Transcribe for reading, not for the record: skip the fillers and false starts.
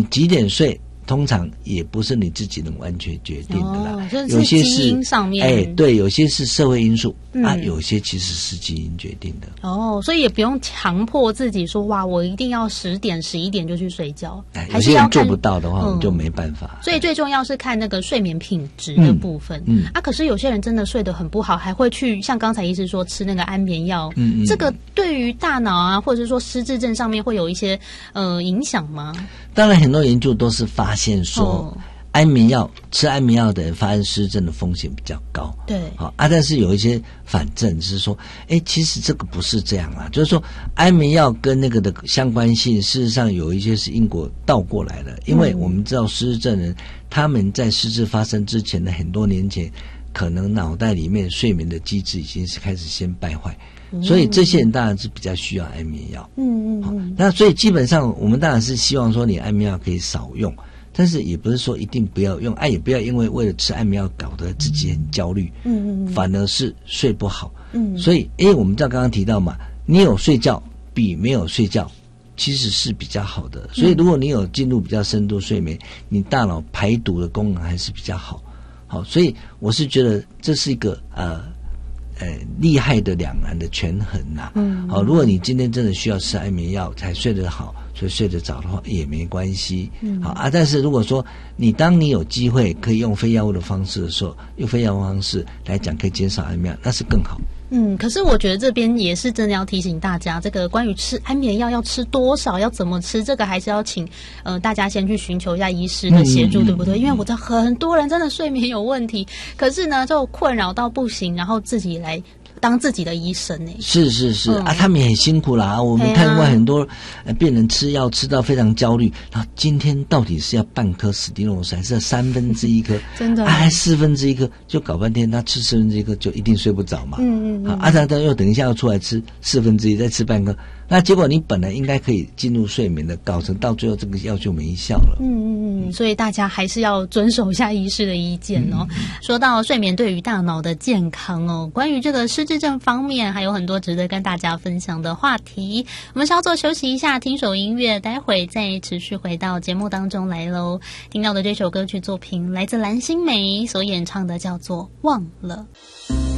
你几点睡通常也不是你自己能完全决定的啦， 有些是基因上面， 对，有些是社会因素有些其实是基因决定的。 所以也不用强迫自己说哇，我一定要10点11点就去睡觉， 有些人做不到的话，我们就没办法。 所以最重要是看那个睡眠品质的部分。可是有些人真的睡得很不好，还会去像刚才医师说吃那个安眠药，这个对于大脑啊，或者是说失智症上面会有一些影响吗？ 当然，很多研究都是发现说，吃安眠药的人发生失智症的风险比较高。 对， 但是有一些反证是说，其实这个不是这样啊，就是说安眠药跟那个的相关性，事实上有一些是因果倒过来的，因为我们知道失智症人他们在失智发生之前的很多年前，可能脑袋里面睡眠的机制已经是开始先败坏。所以这些人当然是比较需要安眠药。那所以基本上我们当然是希望说你安眠药可以少用，但是也不是说一定不要用，也不要因为了吃安眠药搞得自己很焦虑，反而是睡不好。所以我们刚刚提到嘛，你有睡觉比没有睡觉其实是比较好的。所以如果你有进入比较深度睡眠，你大脑排毒的功能还是比较好。所以我是觉得这是一个厉害的两难的权衡呐。如果你今天真的需要吃安眠药才睡得好，所以睡得早的话也没关系。但是如果说当你有机会可以用非药物的方式的时候，用非药物方式来讲可以减少安眠药，那是更好。 可是我觉得这边也是真的要提醒大家，这个关于吃安眠药要吃多少，要怎么吃，这个还是要请大家先去寻求一下医师的协助，对不对？因为我知道很多人真的睡眠有问题，可是呢就困扰到不行，然后自己来当自己的医生呢。是他们也很辛苦啦。我们看过很多病人吃药吃到非常焦虑，然后今天到底是要半颗史蒂诺斯还是要1/3颗真的还1/4颗，就搞半天他吃1/4颗就一定睡不着嘛。他又等一下要出来吃1/4再吃半颗，那结果你本来应该可以进入睡眠的，搞成到最后这个药就没效了。 所以大家还是要遵守一下医师的意见哦。说到睡眠对于大脑的健康哦，关于这个失智症方面还有很多值得跟大家分享的话题。我们稍作休息一下，听首音乐，待会再持续回到节目当中来咯。听到的这首歌曲作品来自蓝心湄所演唱的，叫做《忘了》。